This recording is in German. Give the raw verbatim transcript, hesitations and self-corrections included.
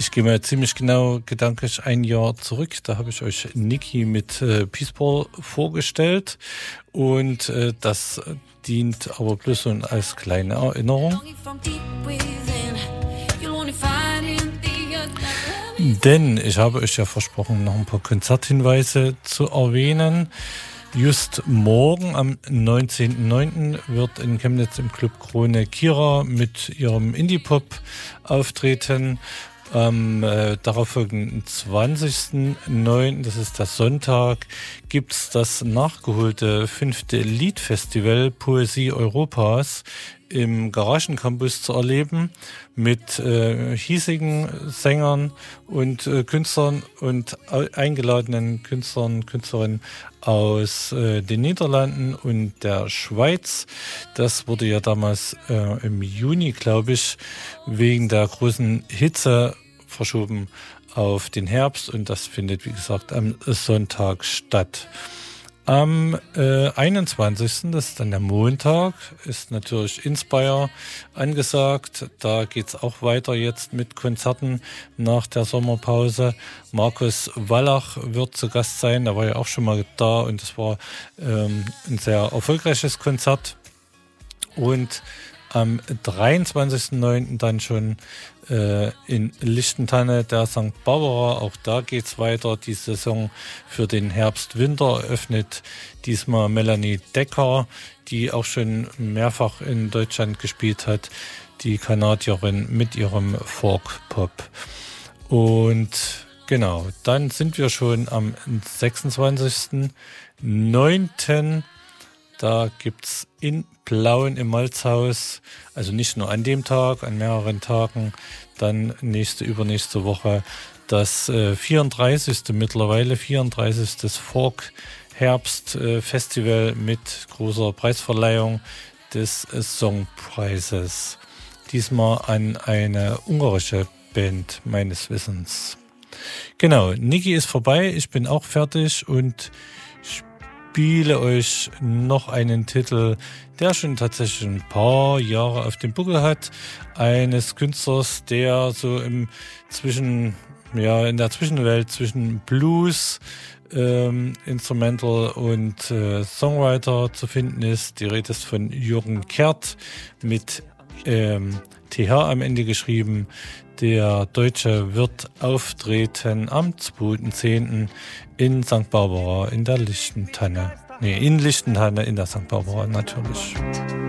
Ich gehe mal ziemlich genau gedanklich ein Jahr zurück. Da habe ich euch Niki mit äh, Peaceball vorgestellt. Und äh, das dient aber bloß so als kleine Erinnerung. Denn ich habe euch ja versprochen, noch ein paar Konzerthinweise zu erwähnen. Just morgen am neunzehnten neunten wird in Chemnitz im Club Krone Kira mit ihrem Indie-Pop auftreten. Am äh, darauffolgenden zwanzigsten neunten, das ist der Sonntag, gibt's das nachgeholte fünfte Liedfestival Poesie Europas im Garagencampus zu erleben mit äh, hiesigen Sängern und äh, Künstlern und eingeladenen Künstlern, Künstlerinnen aus äh, den Niederlanden und der Schweiz. Das wurde ja damals äh, im Juni, glaube ich, wegen der großen Hitze verschoben auf den Herbst und das findet, wie gesagt, am Sonntag statt. Am äh, einundzwanzigsten, das ist dann der Montag, ist natürlich Inspire angesagt. Da geht's auch weiter jetzt mit Konzerten nach der Sommerpause. Markus Wallach wird zu Gast sein, der war ja auch schon mal da und das war ähm, ein sehr erfolgreiches Konzert. Und am dreiundzwanzigsten neunten dann schon äh, in Lichtentanne der Sankt Barbara. Auch da geht's weiter. Die Saison für den Herbst-Winter eröffnet diesmal Melanie Decker, die auch schon mehrfach in Deutschland gespielt hat. Die Kanadierin mit ihrem Folk-Pop. Und genau, dann sind wir schon am sechsundzwanzigsten neunten Da gibt's in Plauen im Malzhaus, also nicht nur an dem Tag, an mehreren Tagen, dann nächste, übernächste Woche das äh, vierunddreißigste mittlerweile, vierunddreißigste Folk Herbst äh, Festival mit großer Preisverleihung des äh, Songpreises. Diesmal an eine ungarische Band meines Wissens. Genau, Niki ist vorbei, ich bin auch fertig und spiele euch noch einen Titel, der schon tatsächlich ein paar Jahre auf dem Buckel hat, eines Künstlers, der so im Zwischen, ja, in der Zwischenwelt zwischen Blues, ähm, Instrumental und äh, Songwriter zu finden ist. Die Rede ist von Jürgen Kert mit ähm, T H am Ende geschrieben. Der Deutsche wird auftreten am zweiten zehnten in Sankt Barbara in der Lichtentanne. Nee, in Lichtentanne in der Sankt Barbara natürlich.